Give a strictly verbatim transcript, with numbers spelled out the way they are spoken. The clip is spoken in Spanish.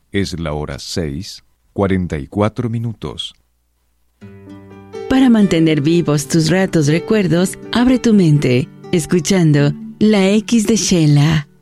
Es la hora seis, cuarenta y cuatro minutos. Para mantener vivos tus ratos recuerdos, abre tu mente, escuchando La X de Sheila.